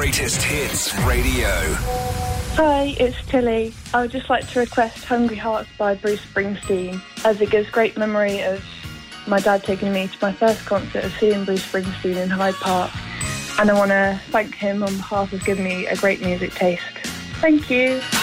Greatest Hits Radio. Hi, it's Tilly. I would just like to request Hungry Hearts by Bruce Springsteen, as it gives great memory of my dad taking me to my first concert of seeing Bruce Springsteen in Hyde Park. And I want to thank him on behalf of giving me a great music taste. Thank you.